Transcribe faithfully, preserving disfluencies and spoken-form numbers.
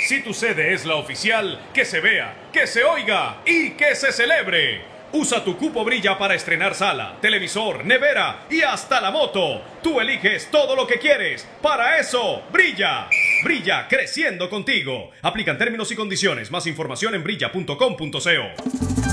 Si tu sede es la oficial, que se vea, que se oiga y que se celebre. Usa tu cupo Brilla para estrenar sala, televisor, nevera y hasta la moto. Tú eliges todo lo que quieres. Para eso, Brilla. Brilla creciendo contigo. Aplican términos y condiciones. Más información en brilla punto com punto co.